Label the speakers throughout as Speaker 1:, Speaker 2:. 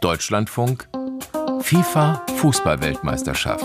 Speaker 1: Deutschlandfunk FIFA Fußball-Weltmeisterschaft.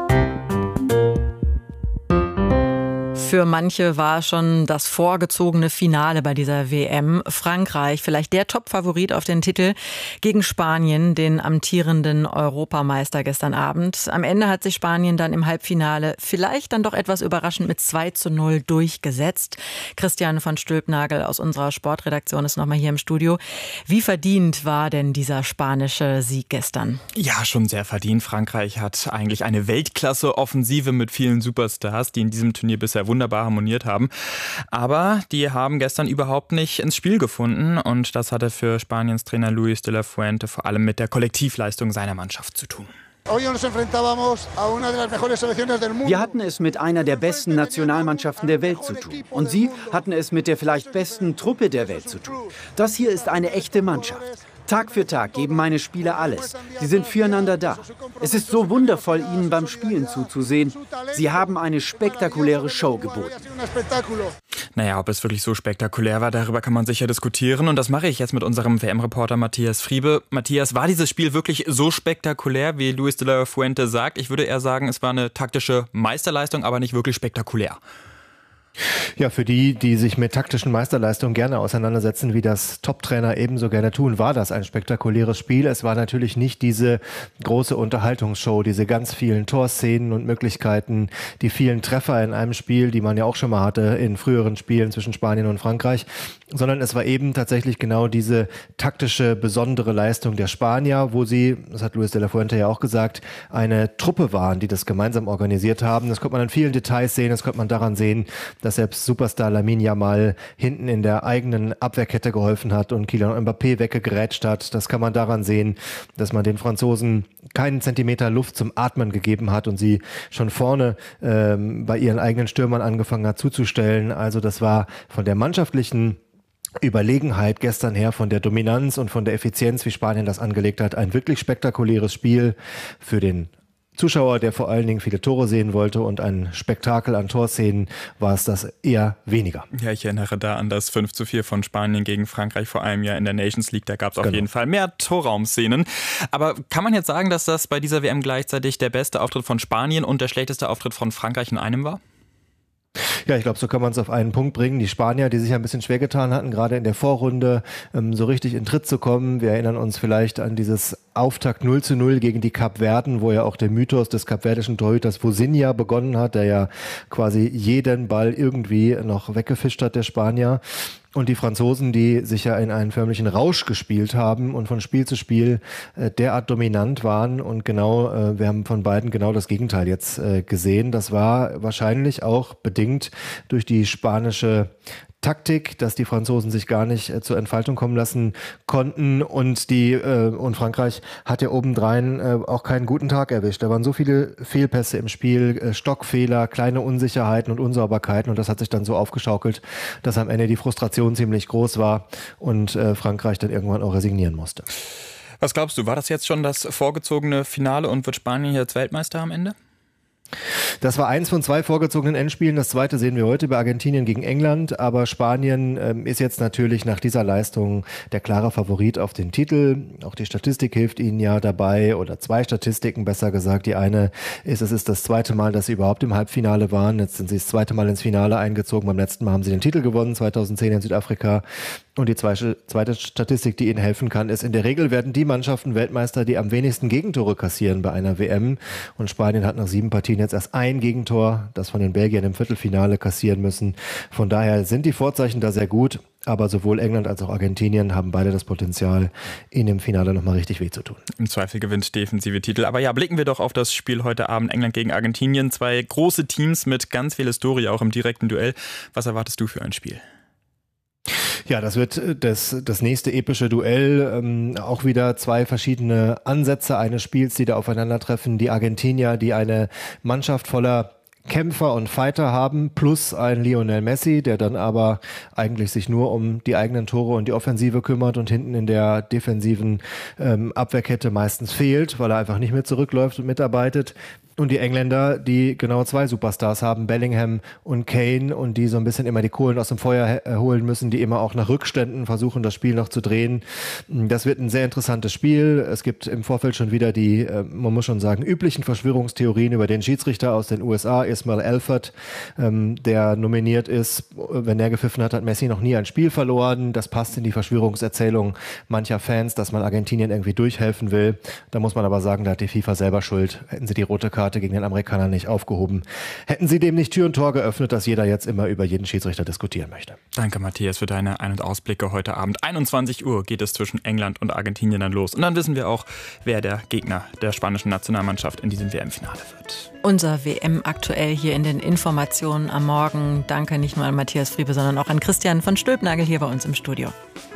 Speaker 2: Für manche war schon das vorgezogene Finale bei dieser WM. Frankreich, vielleicht der Top-Favorit auf den Titel, gegen Spanien, den amtierenden Europameister gestern Abend. Am Ende hat sich Spanien dann im Halbfinale vielleicht dann doch etwas überraschend mit 2:0 durchgesetzt. Christian von Stülpnagel aus unserer Sportredaktion ist nochmal hier im Studio. Wie verdient war denn dieser spanische Sieg gestern?
Speaker 3: Ja, schon sehr verdient. Frankreich hat eigentlich eine Weltklasse-Offensive mit vielen Superstars, die in diesem Turnier bisher wunderbar harmoniert haben. Aber die haben gestern überhaupt nicht ins Spiel gefunden und das hatte für Spaniens Trainer Luis de la Fuente vor allem mit der Kollektivleistung seiner Mannschaft zu tun.
Speaker 4: Wir hatten es mit einer der besten Nationalmannschaften der Welt zu tun. Und sie hatten es mit der vielleicht besten Truppe der Welt zu tun. Das hier ist eine echte Mannschaft. Tag für Tag geben meine Spieler alles. Sie sind füreinander da. Es ist so wundervoll, ihnen beim Spielen zuzusehen. Sie haben eine spektakuläre Show geboten.
Speaker 3: Naja, ob es wirklich so spektakulär war, darüber kann man sicher diskutieren. Und das mache ich jetzt mit unserem WM-Reporter Matthias Friebe. Matthias, war dieses Spiel wirklich so spektakulär, wie Luis de la Fuente sagt? Ich würde eher sagen, es war eine taktische Meisterleistung, aber nicht wirklich spektakulär.
Speaker 5: Ja, für die sich mit taktischen Meisterleistungen gerne auseinandersetzen, wie das Top-Trainer ebenso gerne tun, war das ein spektakuläres Spiel. Es war natürlich nicht diese große Unterhaltungsshow, diese ganz vielen Torszenen und Möglichkeiten, die vielen Treffer in einem Spiel, die man ja auch schon mal hatte in früheren Spielen zwischen Spanien und Frankreich, sondern es war eben tatsächlich genau diese taktische, besondere Leistung der Spanier, wo sie, das hat Luis de la Fuente ja auch gesagt, eine Truppe waren, die das gemeinsam organisiert haben. Das konnte man in vielen Details sehen, das konnte man daran sehen, dass selbst Superstar Lamine Yamal hinten in der eigenen Abwehrkette geholfen hat und Kylian Mbappé weggegrätscht hat. Das kann man daran sehen, dass man den Franzosen keinen Zentimeter Luft zum Atmen gegeben hat und sie schon vorne bei ihren eigenen Stürmern angefangen hat zuzustellen. Also das war von der mannschaftlichen Überlegenheit gestern her, von der Dominanz und von der Effizienz, wie Spanien das angelegt hat, ein wirklich spektakuläres Spiel für den Zuschauer, der vor allen Dingen viele Tore sehen wollte und ein Spektakel an Torszenen, war es das eher weniger.
Speaker 3: Ja, ich erinnere da an das 5:4 von Spanien gegen Frankreich vor einem Jahr in der Nations League. Da gab es auf jeden Fall mehr Torraumszenen. Aber kann man jetzt sagen, dass das bei dieser WM gleichzeitig der beste Auftritt von Spanien und der schlechteste Auftritt von Frankreich in einem war?
Speaker 5: Ja, ich glaube, so kann man es auf einen Punkt bringen. Die Spanier, die sich ein bisschen schwer getan hatten, gerade in der Vorrunde so richtig in Tritt zu kommen. Wir erinnern uns vielleicht an dieses Auftakt 0:0 gegen die Kapverden, wo ja auch der Mythos des kapverdischen Torhüters Vozinha begonnen hat, der ja quasi jeden Ball irgendwie noch weggefischt hat, der Spanier. Und die Franzosen, die sich ja in einen förmlichen Rausch gespielt haben und von Spiel zu Spiel derart dominant waren. Und genau, wir haben von beiden genau das Gegenteil jetzt gesehen. Das war wahrscheinlich auch bedingt durch die spanische Taktik, dass die Franzosen sich gar nicht zur Entfaltung kommen lassen konnten und Frankreich hat ja obendrein auch keinen guten Tag erwischt. Da waren so viele Fehlpässe im Spiel, Stockfehler, kleine Unsicherheiten und Unsauberkeiten und das hat sich dann so aufgeschaukelt, dass am Ende die Frustration ziemlich groß war und Frankreich dann irgendwann auch resignieren musste.
Speaker 3: Was glaubst du, war das jetzt schon das vorgezogene Finale und wird Spanien jetzt Weltmeister am Ende?
Speaker 5: Das war eins von 2 vorgezogenen Endspielen. Das zweite sehen wir heute bei Argentinien gegen England. Aber Spanien ist jetzt natürlich nach dieser Leistung der klare Favorit auf den Titel. Auch die Statistik hilft ihnen ja dabei oder 2 Statistiken besser gesagt. Die eine ist, es ist das zweite Mal, dass sie überhaupt im Halbfinale waren. Jetzt sind sie das zweite Mal ins Finale eingezogen. Beim letzten Mal haben sie den Titel gewonnen, 2010 in Südafrika. Und die zweite Statistik, die ihnen helfen kann, ist, in der Regel werden die Mannschaften Weltmeister, die am wenigsten Gegentore kassieren bei einer WM. Und Spanien hat nach 7 Partien jetzt erst ein Gegentor, das von den Belgiern im Viertelfinale kassieren müssen. Von daher sind die Vorzeichen da sehr gut. Aber sowohl England als auch Argentinien haben beide das Potenzial, ihnen im Finale nochmal richtig weh zu tun.
Speaker 3: Im Zweifel gewinnt defensive Titel. Aber ja, blicken wir doch auf das Spiel heute Abend, England gegen Argentinien. 2 große Teams mit ganz viel Historie, auch im direkten Duell. Was erwartest du für ein Spiel?
Speaker 5: Ja, das wird das nächste epische Duell. Auch wieder 2 verschiedene Ansätze eines Spiels, die da aufeinandertreffen. Die Argentinier, die eine Mannschaft voller Kämpfer und Fighter haben, plus ein Lionel Messi, der dann aber eigentlich sich nur um die eigenen Tore und die Offensive kümmert und hinten in der defensiven Abwehrkette meistens fehlt, weil er einfach nicht mehr zurückläuft und mitarbeitet. Und die Engländer, die genau 2 Superstars haben, Bellingham und Kane, und die so ein bisschen immer die Kohlen aus dem Feuer holen müssen, die immer auch nach Rückständen versuchen, das Spiel noch zu drehen. Das wird ein sehr interessantes Spiel. Es gibt im Vorfeld schon wieder die, man muss schon sagen, üblichen Verschwörungstheorien über den Schiedsrichter aus den USA, Ismail Elfert, der nominiert ist. Wenn er gepfiffen hat, hat Messi noch nie ein Spiel verloren. Das passt in die Verschwörungserzählung mancher Fans, dass man Argentinien irgendwie durchhelfen will. Da muss man aber sagen, da hat die FIFA selber Schuld. Hätten sie die rote Karte gegen den Amerikaner nicht aufgehoben, hätten sie dem nicht Tür und Tor geöffnet, dass jeder jetzt immer über jeden Schiedsrichter diskutieren möchte.
Speaker 3: Danke, Matthias, für deine Ein- und Ausblicke heute Abend. 21 Uhr geht es zwischen England und Argentinien dann los. Und dann wissen wir auch, wer der Gegner der spanischen Nationalmannschaft in diesem WM-Finale wird.
Speaker 2: Unser WM aktuell hier in den Informationen am Morgen. Danke nicht nur an Matthias Friebe, sondern auch an Christian von Stülpnagel hier bei uns im Studio.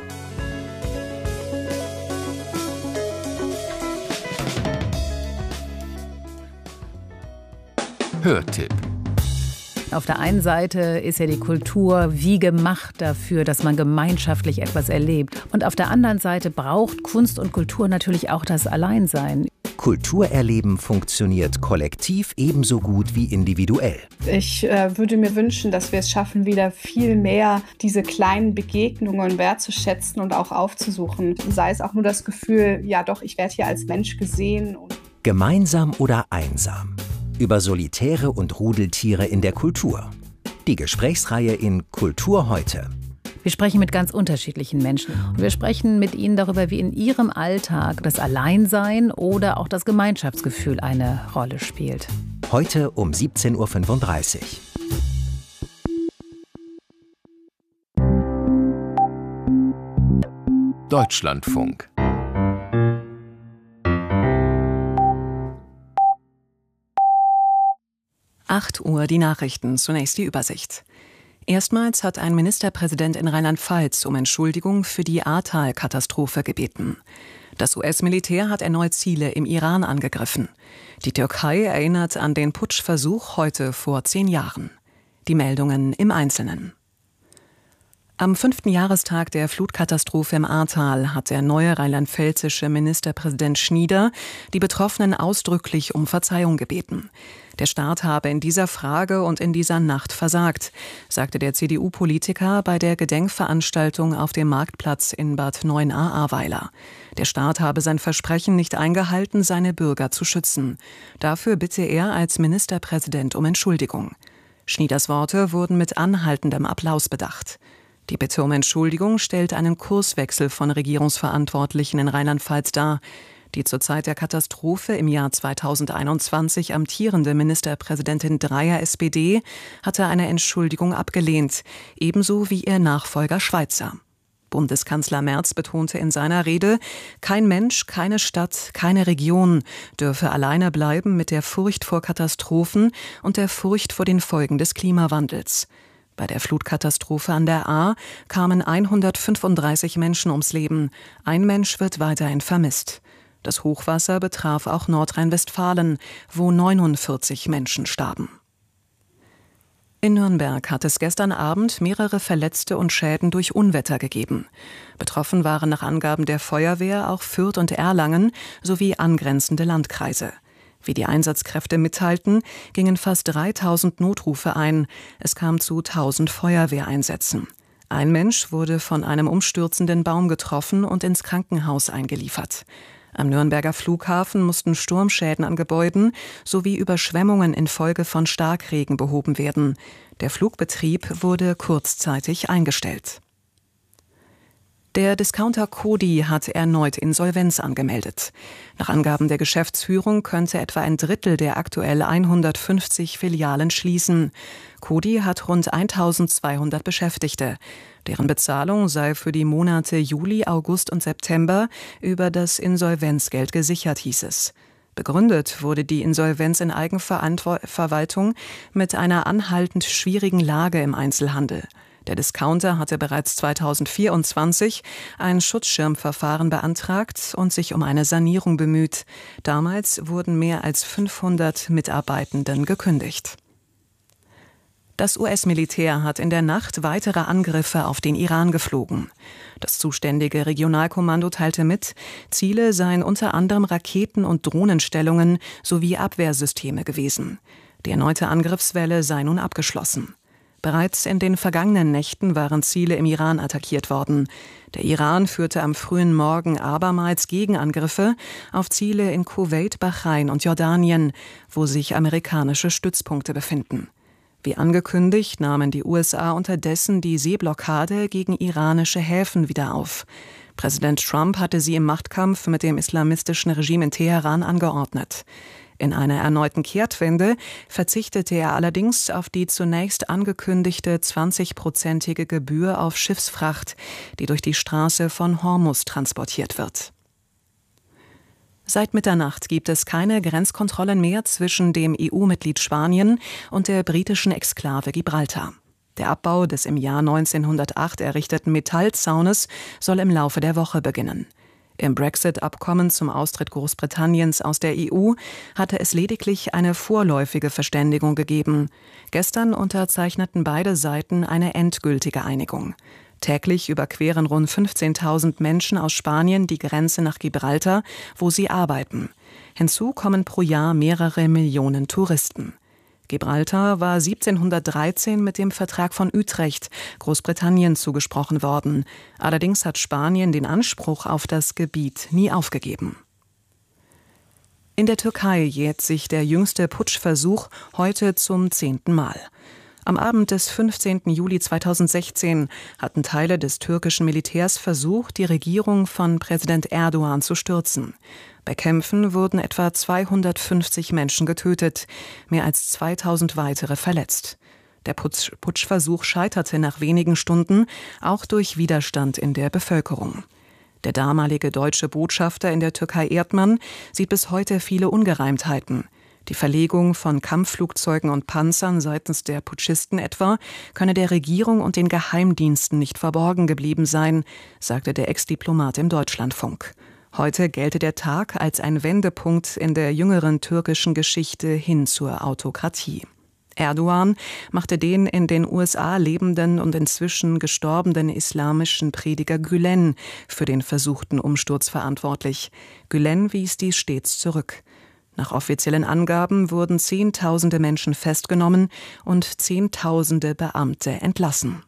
Speaker 1: Hörtipp.
Speaker 6: Auf der einen Seite ist ja die Kultur wie gemacht dafür, dass man gemeinschaftlich etwas erlebt. Und auf der anderen Seite braucht Kunst und Kultur natürlich auch das Alleinsein.
Speaker 7: Kulturerleben funktioniert kollektiv ebenso gut wie individuell.
Speaker 8: Ich würde mir wünschen, dass wir es schaffen, wieder viel mehr diese kleinen Begegnungen wertzuschätzen und auch aufzusuchen. Sei es auch nur das Gefühl, ja doch, ich werde hier als Mensch gesehen.
Speaker 7: Gemeinsam oder einsam. Über Solitäre und Rudeltiere in der Kultur. Die Gesprächsreihe in Kultur heute.
Speaker 6: Wir sprechen mit ganz unterschiedlichen Menschen. Und wir sprechen mit ihnen darüber, wie in ihrem Alltag das Alleinsein oder auch das Gemeinschaftsgefühl eine Rolle spielt.
Speaker 7: Heute um 17.35
Speaker 1: Uhr. Deutschlandfunk.
Speaker 9: Uhr die Nachrichten, zunächst die Übersicht. Erstmals hat ein Ministerpräsident in Rheinland-Pfalz um Entschuldigung für die Ahrtal-Katastrophe gebeten. Das US-Militär hat erneut Ziele im Iran angegriffen. Die Türkei erinnert an den Putschversuch heute vor 10 Jahren. Die Meldungen im Einzelnen. Am 5. Jahrestag der Flutkatastrophe im Ahrtal hat der neue rheinland-pfälzische Ministerpräsident Schnieder die Betroffenen ausdrücklich um Verzeihung gebeten. Der Staat habe in dieser Frage und in dieser Nacht versagt, sagte der CDU-Politiker bei der Gedenkveranstaltung auf dem Marktplatz in Bad Neuenahr-Ahrweiler. Der Staat habe sein Versprechen nicht eingehalten, seine Bürger zu schützen. Dafür bitte er als Ministerpräsident um Entschuldigung. Schnieders Worte wurden mit anhaltendem Applaus bedacht. Die Bitte um Entschuldigung stellt einen Kurswechsel von Regierungsverantwortlichen in Rheinland-Pfalz dar. Die zur Zeit der Katastrophe im Jahr 2021 amtierende Ministerpräsidentin Dreyer SPD hatte eine Entschuldigung abgelehnt, ebenso wie ihr Nachfolger Schweizer. Bundeskanzler Merz betonte in seiner Rede, kein Mensch, keine Stadt, keine Region dürfe alleine bleiben mit der Furcht vor Katastrophen und der Furcht vor den Folgen des Klimawandels. Bei der Flutkatastrophe an der Ahr kamen 135 Menschen ums Leben. Ein Mensch wird weiterhin vermisst. Das Hochwasser betraf auch Nordrhein-Westfalen, wo 49 Menschen starben. In Nürnberg hat es gestern Abend mehrere Verletzte und Schäden durch Unwetter gegeben. Betroffen waren nach Angaben der Feuerwehr auch Fürth und Erlangen sowie angrenzende Landkreise. Wie die Einsatzkräfte mitteilten, gingen fast 3000 Notrufe ein. Es kam zu 1000 Feuerwehreinsätzen. Ein Mensch wurde von einem umstürzenden Baum getroffen und ins Krankenhaus eingeliefert. Am Nürnberger Flughafen mussten Sturmschäden an Gebäuden sowie Überschwemmungen infolge von Starkregen behoben werden. Der Flugbetrieb wurde kurzzeitig eingestellt. Der Discounter Coty hat erneut Insolvenz angemeldet. Nach Angaben der Geschäftsführung könnte etwa ein Drittel der aktuell 150 Filialen schließen. Coty hat rund 1200 Beschäftigte. Deren Bezahlung sei für die Monate Juli, August und September über das Insolvenzgeld gesichert, hieß es. Begründet wurde die Insolvenz in Eigenverwaltung mit einer anhaltend schwierigen Lage im Einzelhandel. Der Discounter hatte bereits 2024 ein Schutzschirmverfahren beantragt und sich um eine Sanierung bemüht. Damals wurden mehr als 500 Mitarbeitenden gekündigt. Das US-Militär hat in der Nacht weitere Angriffe auf den Iran geflogen. Das zuständige Regionalkommando teilte mit, Ziele seien unter anderem Raketen- und Drohnenstellungen sowie Abwehrsysteme gewesen. Die erneute Angriffswelle sei nun abgeschlossen. Bereits in den vergangenen Nächten waren Ziele im Iran attackiert worden. Der Iran führte am frühen Morgen abermals Gegenangriffe auf Ziele in Kuwait, Bahrain und Jordanien, wo sich amerikanische Stützpunkte befinden. Wie angekündigt, nahmen die USA unterdessen die Seeblockade gegen iranische Häfen wieder auf. Präsident Trump hatte sie im Machtkampf mit dem islamistischen Regime in Teheran angeordnet. In einer erneuten Kehrtwende verzichtete er allerdings auf die zunächst angekündigte 20-prozentige Gebühr auf Schiffsfracht, die durch die Straße von Hormuz transportiert wird. Seit Mitternacht gibt es keine Grenzkontrollen mehr zwischen dem EU-Mitglied Spanien und der britischen Exklave Gibraltar. Der Abbau des im Jahr 1908 errichteten Metallzaunes soll im Laufe der Woche beginnen. Im Brexit-Abkommen zum Austritt Großbritanniens aus der EU hatte es lediglich eine vorläufige Verständigung gegeben. Gestern unterzeichneten beide Seiten eine endgültige Einigung. Täglich überqueren rund 15.000 Menschen aus Spanien die Grenze nach Gibraltar, wo sie arbeiten. Hinzu kommen pro Jahr mehrere Millionen Touristen. Gibraltar war 1713 mit dem Vertrag von Utrecht Großbritannien zugesprochen worden. Allerdings hat Spanien den Anspruch auf das Gebiet nie aufgegeben. In der Türkei jährt sich der jüngste Putschversuch heute zum 10. Mal. Am Abend des 15. Juli 2016 hatten Teile des türkischen Militärs versucht, die Regierung von Präsident Erdogan zu stürzen. Bei Kämpfen wurden etwa 250 Menschen getötet, mehr als 2000 weitere verletzt. Der Putschversuch scheiterte nach wenigen Stunden, auch durch Widerstand in der Bevölkerung. Der damalige deutsche Botschafter in der Türkei Erdmann sieht bis heute viele Ungereimtheiten. Die Verlegung von Kampfflugzeugen und Panzern seitens der Putschisten etwa könne der Regierung und den Geheimdiensten nicht verborgen geblieben sein, sagte der Ex-Diplomat im Deutschlandfunk. Heute gelte der Tag als ein Wendepunkt in der jüngeren türkischen Geschichte hin zur Autokratie. Erdogan machte den in den USA lebenden und inzwischen gestorbenen islamischen Prediger Gülen für den versuchten Umsturz verantwortlich. Gülen wies dies stets zurück. Nach offiziellen Angaben wurden Zehntausende Menschen festgenommen und Zehntausende Beamte entlassen.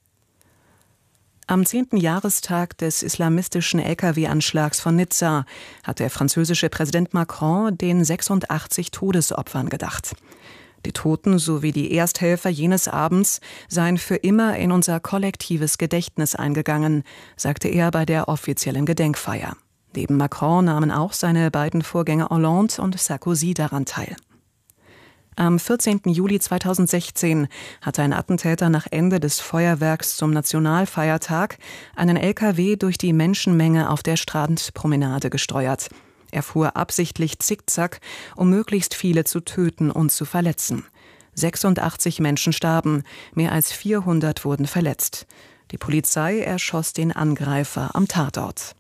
Speaker 9: Am 10. Jahrestag des islamistischen LKW-Anschlags von Nizza hat der französische Präsident Macron den 86 Todesopfern gedacht. Die Toten sowie die Ersthelfer jenes Abends seien für immer in unser kollektives Gedächtnis eingegangen, sagte er bei der offiziellen Gedenkfeier. Neben Macron nahmen auch seine beiden Vorgänger Hollande und Sarkozy daran teil. Am 14. Juli 2016 hatte ein Attentäter nach Ende des Feuerwerks zum Nationalfeiertag einen LKW durch die Menschenmenge auf der Strandpromenade gesteuert. Er fuhr absichtlich zickzack, um möglichst viele zu töten und zu verletzen. 86 Menschen starben, mehr als 400 wurden verletzt. Die Polizei erschoss den Angreifer am Tatort.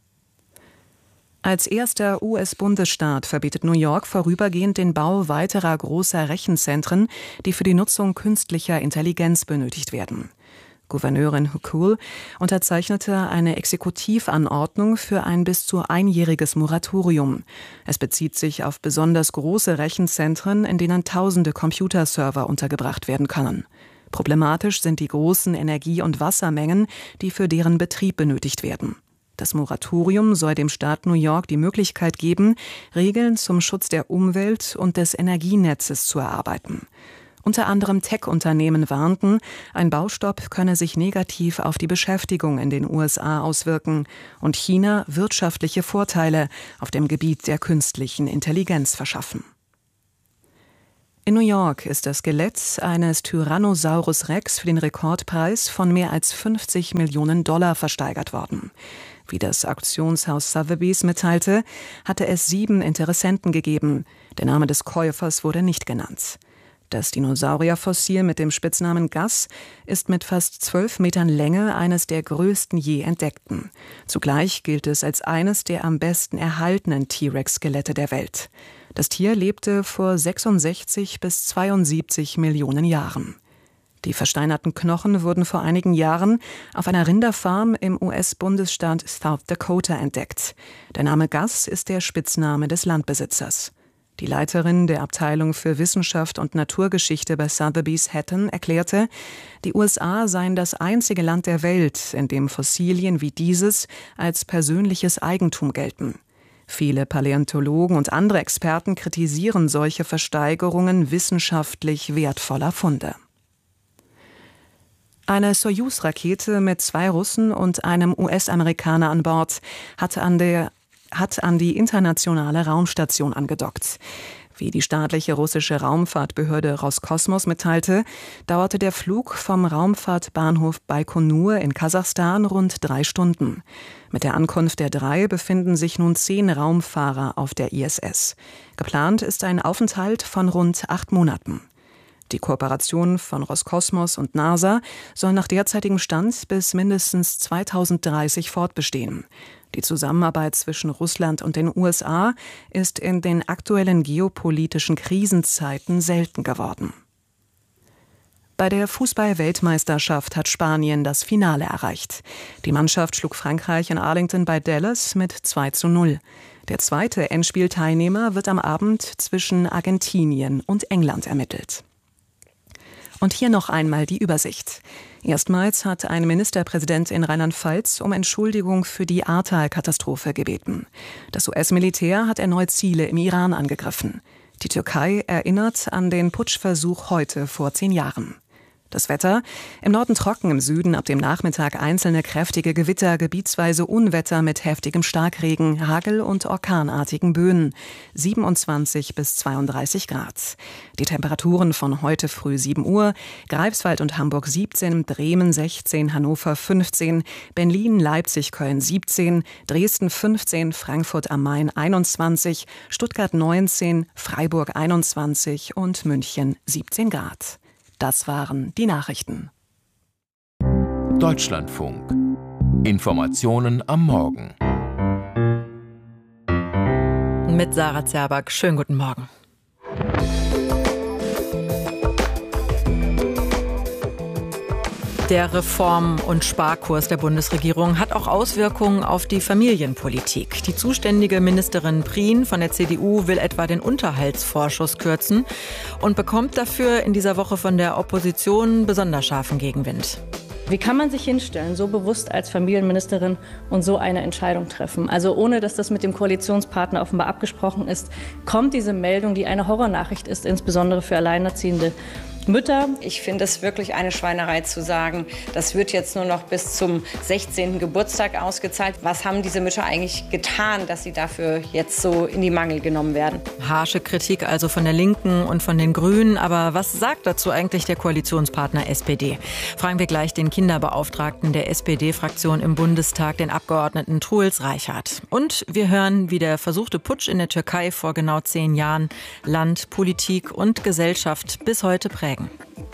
Speaker 9: Als erster US-Bundesstaat verbietet New York vorübergehend den Bau weiterer großer Rechenzentren, die für die Nutzung künstlicher Intelligenz benötigt werden. Gouverneurin Hochul unterzeichnete eine Exekutivanordnung für ein bis zu einjähriges Moratorium. Es bezieht sich auf besonders große Rechenzentren, in denen tausende Computerserver untergebracht werden können. Problematisch sind die großen Energie- und Wassermengen, die für deren Betrieb benötigt werden. Das Moratorium soll dem Staat New York die Möglichkeit geben, Regeln zum Schutz der Umwelt und des Energienetzes zu erarbeiten. Unter anderem Tech-Unternehmen warnten, ein Baustopp könne sich negativ auf die Beschäftigung in den USA auswirken und China wirtschaftliche Vorteile auf dem Gebiet der künstlichen Intelligenz verschaffen. In New York ist das Skelett eines Tyrannosaurus Rex für den Rekordpreis von mehr als $50 Millionen versteigert worden. Wie das Auktionshaus Sotheby's mitteilte, hatte es 7 Interessenten gegeben. Der Name des Käufers wurde nicht genannt. Das Dinosaurierfossil mit dem Spitznamen Gus ist mit fast 12 Metern Länge eines der größten je entdeckten. Zugleich gilt es als eines der am besten erhaltenen T-Rex-Skelette der Welt. Das Tier lebte vor 66 bis 72 Millionen Jahren. Die versteinerten Knochen wurden vor einigen Jahren auf einer Rinderfarm im US-Bundesstaat South Dakota entdeckt. Der Name Gus ist der Spitzname des Landbesitzers. Die Leiterin der Abteilung für Wissenschaft und Naturgeschichte bei Sotheby's Hatton erklärte, die USA seien das einzige Land der Welt, in dem Fossilien wie dieses als persönliches Eigentum gelten. Viele Paläontologen und andere Experten kritisieren solche Versteigerungen wissenschaftlich wertvoller Funde. Eine Sojus-Rakete mit 2 Russen und einem US-Amerikaner an Bord hat an die internationale Raumstation angedockt. Wie die staatliche russische Raumfahrtbehörde Roskosmos mitteilte, dauerte der Flug vom Raumfahrtbahnhof Baikonur in Kasachstan rund 3 Stunden. Mit der Ankunft der 3 befinden sich nun 10 Raumfahrer auf der ISS. Geplant ist ein Aufenthalt von rund 8 Monaten. Die Kooperation von Roskosmos und NASA soll nach derzeitigem Stand bis mindestens 2030 fortbestehen. Die Zusammenarbeit zwischen Russland und den USA ist in den aktuellen geopolitischen Krisenzeiten selten geworden. Bei der Fußball-Weltmeisterschaft hat Spanien das Finale erreicht. Die Mannschaft schlug Frankreich in Arlington bei Dallas mit 2:0. Der zweite Endspielteilnehmer wird am Abend zwischen Argentinien und England ermittelt. Und hier noch einmal die Übersicht. Erstmals hat ein Ministerpräsident in Rheinland-Pfalz um Entschuldigung für die Ahrtal-Katastrophe gebeten. Das US-Militär hat erneut Ziele im Iran angegriffen. Die Türkei erinnert an den Putschversuch heute vor 10 Jahren. Das Wetter: im Norden trocken, im Süden ab dem Nachmittag einzelne kräftige Gewitter, gebietsweise Unwetter mit heftigem Starkregen, Hagel und orkanartigen Böen. 27 bis 32 Grad. Die Temperaturen von heute früh 7 Uhr: Greifswald und Hamburg 17, Bremen 16, Hannover 15, Berlin, Leipzig, Köln 17, Dresden 15, Frankfurt am Main 21, Stuttgart 19, Freiburg 21 und München 17 Grad. Das waren die Nachrichten.
Speaker 1: Deutschlandfunk. Informationen am Morgen.
Speaker 2: Mit Sarah Zerback. Schönen guten Morgen. Der Reform- und Sparkurs der Bundesregierung hat auch Auswirkungen auf die Familienpolitik. Die zuständige Ministerin Prien von der CDU will etwa den Unterhaltsvorschuss kürzen und bekommt dafür in dieser Woche von der Opposition besonders scharfen Gegenwind.
Speaker 10: Wie kann man sich hinstellen, so bewusst als Familienministerin und so eine Entscheidung treffen? Also ohne, dass das mit dem Koalitionspartner offenbar abgesprochen ist, kommt diese Meldung, die eine Horrornachricht ist, insbesondere für alleinerziehende Mütter.
Speaker 11: Ich finde es wirklich eine Schweinerei zu sagen, das wird jetzt nur noch bis zum 16. Geburtstag ausgezahlt. Was haben diese Mütter eigentlich getan, dass sie dafür jetzt so in die Mangel genommen werden?
Speaker 2: Harsche Kritik also von der Linken und von den Grünen. Aber was sagt dazu eigentlich der Koalitionspartner SPD? Fragen wir gleich den Kinderbeauftragten der SPD-Fraktion im Bundestag, den Abgeordneten Truls Reichert. Und wir hören, wie der versuchte Putsch in der Türkei vor genau 10 Jahren Land, Politik und Gesellschaft bis heute prägt.